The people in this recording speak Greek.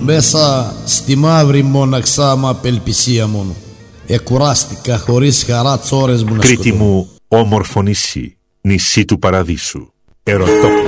μέσα στη μαύρη μοναξά μου απελπισία μόνο. Εκουράστηκα χωρίς χαρά τις ώρες μου να Κρήτη μου, όμορφο νησί, νησί του παραδείσου. Ερωτώ.